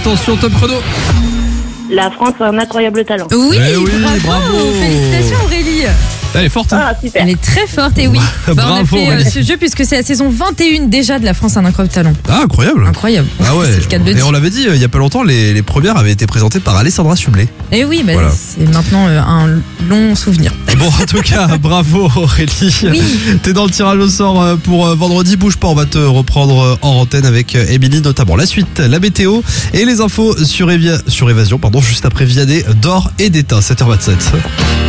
Attention, top chrono. La France a un incroyable talent. Oui, oui, bravo. Félicitations Aurélie. Elle est forte, hein. Ah, super. Elle est très forte et oui. Bravo, on a fait Aurélie. ce jeu puisque c'est la saison 21 déjà de la France a un incroyable talent. Ah, incroyable. Incroyable. Ah ouais. C'est le cas de le Et dire. on l'avait dit il y a pas longtemps, les premières avaient été présentées par Alessandra Sublet. Et oui, bah, Voilà. c'est maintenant un long souvenir. Bon, en tout cas, bravo Aurélie. Oui. T'es dans le tirage au sort pour vendredi. Bouge pas, on va te reprendre en antenne avec Émilie notamment. La suite, la météo et les infos sur Évasion, juste après Vianney, d'Or et d'État, 7h27.